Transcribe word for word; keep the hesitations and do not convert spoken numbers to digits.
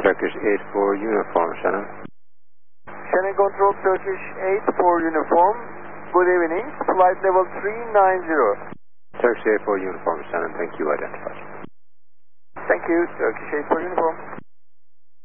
Turkish eight four uniform, Shannon. Shannon Control, Turkish eight four uniform. Good evening. Flight level three nine zero. Turkish eight four uniform, Shannon. Thank you. Identified. Thank you. Turkish eight four uniform.